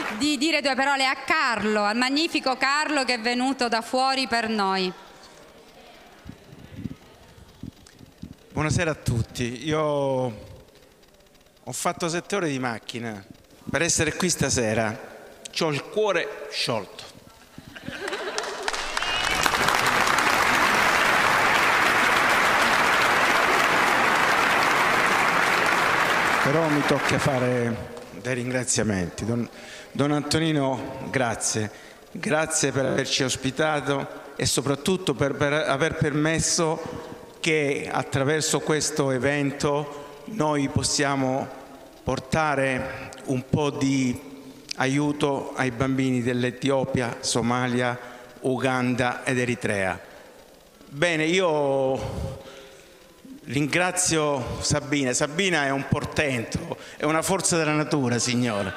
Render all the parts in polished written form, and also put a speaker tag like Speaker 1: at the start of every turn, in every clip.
Speaker 1: di dire due parole a Carlo, al magnifico Carlo che è venuto da fuori per noi.
Speaker 2: Buonasera a tutti. Io ho fatto 7 ore di macchina per essere qui stasera. C'ho il cuore sciolto. Però mi tocca fare dei ringraziamenti. Don Antonino, grazie. Grazie per averci ospitato e soprattutto per aver permesso che attraverso questo evento noi possiamo portare un po' di aiuto ai bambini dell'Etiopia, Somalia, Uganda ed Eritrea. Bene, io ringrazio Sabina. Sabina è un portento, è una forza della natura, signora.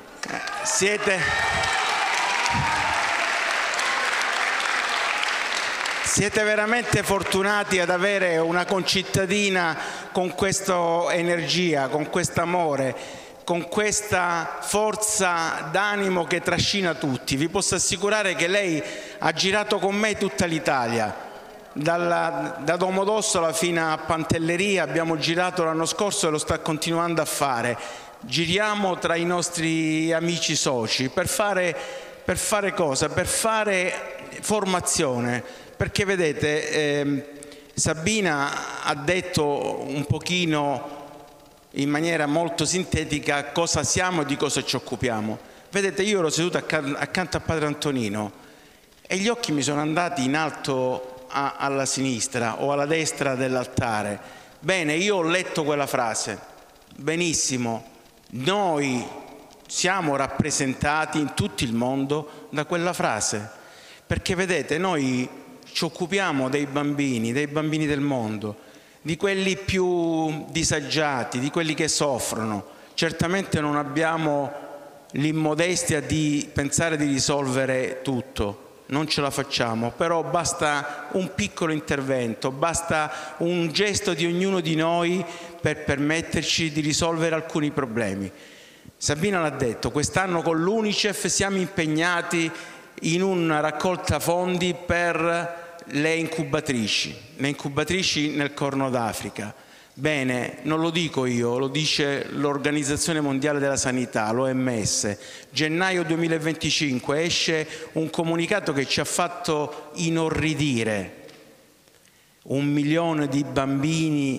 Speaker 2: Siete veramente fortunati ad avere una concittadina con questa energia, con questo amore, con questa forza d'animo che trascina tutti. Vi posso assicurare che lei ha girato con me tutta l'Italia. Da Domodossola fino a Pantelleria abbiamo girato l'anno scorso e lo sta continuando a fare. Giriamo tra i nostri amici soci per fare cosa? Per fare formazione, perché vedete Sabina ha detto un pochino in maniera molto sintetica cosa siamo e di cosa ci occupiamo. Vedete, io ero seduto accanto a Padre Antonino e gli occhi mi sono andati in alto alla sinistra o alla destra dell'altare. Bene, io ho letto quella frase, benissimo, noi siamo rappresentati in tutto il mondo da quella frase, perché vedete, noi ci occupiamo dei bambini del mondo, di quelli più disagiati, di quelli che soffrono. Certamente non abbiamo l'immodestia di pensare di risolvere tutto, non ce la facciamo, però basta un piccolo intervento, basta un gesto di ognuno di noi per permetterci di risolvere alcuni problemi. Sabina l'ha detto, quest'anno con l'UNICEF siamo impegnati in una raccolta fondi per le incubatrici nel Corno d'Africa. Bene, non lo dico io, lo dice l'Organizzazione Mondiale della Sanità, l'OMS. Gennaio 2025 esce un comunicato che ci ha fatto inorridire. 1 milione di bambini